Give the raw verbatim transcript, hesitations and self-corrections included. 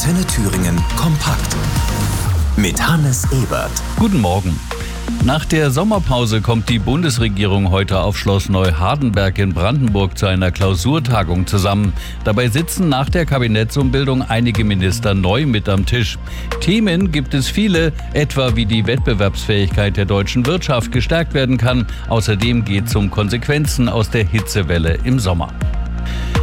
Antenne Thüringen kompakt. Mit Hannes Ebert. Guten Morgen. Nach der Sommerpause kommt die Bundesregierung heute auf Schloss Neuhardenberg in Brandenburg zu einer Klausurtagung zusammen. Dabei sitzen nach der Kabinettsumbildung einige Minister neu mit am Tisch. Themen gibt es viele, etwa wie die Wettbewerbsfähigkeit der deutschen Wirtschaft gestärkt werden kann. Außerdem geht es um Konsequenzen aus der Hitzewelle im Sommer.